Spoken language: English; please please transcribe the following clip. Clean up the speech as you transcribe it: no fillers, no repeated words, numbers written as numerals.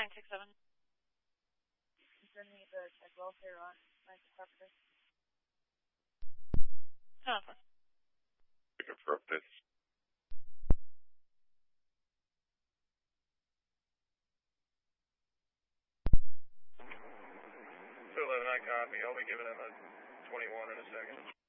3967. Send me the check welfare on my property. Pick up for updates. So 11, I copy. I'll be giving him a 21 in a second.